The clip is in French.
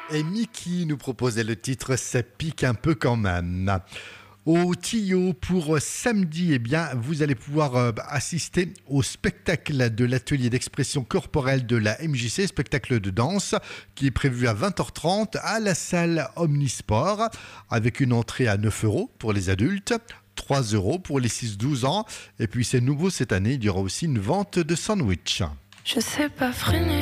Et Mickey nous proposait le titre Ça pique un peu quand même. Au Tillot pour samedi, eh bien, vous allez pouvoir assister au spectacle de l'atelier d'expression corporelle de la MJC, spectacle de danse qui est prévu à 20h30 à la salle Omnisport avec une entrée à 9 euros pour les adultes. 3 euros pour les 6-12 ans. Et puis c'est nouveau cette année, il y aura aussi une vente de sandwich. Je sais pas freiner.